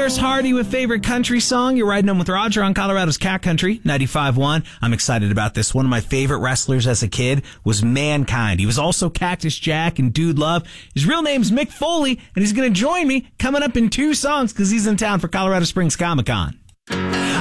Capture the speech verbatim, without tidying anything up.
There's Hardy with Favorite Country Song. You're riding on with Roger on Colorado's Cat Country, ninety-five point one. I'm excited about this. One of my favorite wrestlers as a kid was Mankind. He was also Cactus Jack and Dude Love. His real name's Mick Foley, and he's going to join me coming up in two songs because he's in town for Colorado Springs Comic Con.